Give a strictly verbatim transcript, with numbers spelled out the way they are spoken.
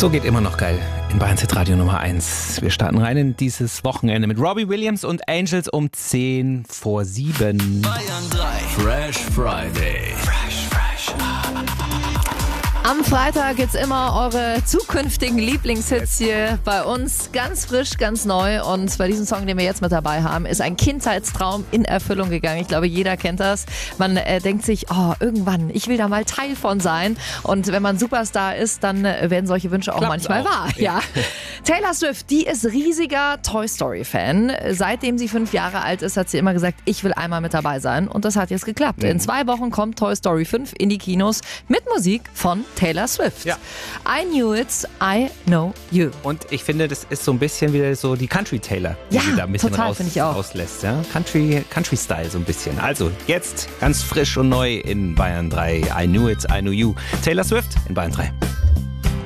So geht immer noch geil in Bayern Hit Radio Nummer eins. Wir starten rein in dieses Wochenende mit Robbie Williams und Angels um zehn vor sieben. Bayern drei Fresh Friday. Fresh, fresh. Am Freitag gibt's immer eure zukünftigen Lieblingshits hier bei uns. Ganz frisch, ganz neu. Und bei diesem Song, den wir jetzt mit dabei haben, ist ein Kindheitstraum in Erfüllung gegangen. Ich glaube, jeder kennt das. Man äh, denkt sich, oh, irgendwann, ich will da mal Teil von sein. Und wenn man Superstar ist, dann äh, werden solche Wünsche auch Klappt's manchmal auch. wahr. Ja. Taylor Swift, die ist riesiger Toy Story Fan. Seitdem sie fünf Jahre alt ist, hat sie immer gesagt, ich will einmal mit dabei sein. Und das hat jetzt geklappt. Mhm. In zwei Wochen kommt Toy Story fünf in die Kinos mit Musik von Taylor Swift. Ja. I knew it, I know you. Und ich finde, das ist so ein bisschen wieder so die Country Taylor, die Ja, sie da ein bisschen total, raus, finde ich auch. rauslässt. Ja? Country, Country Style so ein bisschen. Also jetzt ganz frisch und neu in Bayern drei. I knew it, I know you. Taylor Swift in Bayern drei.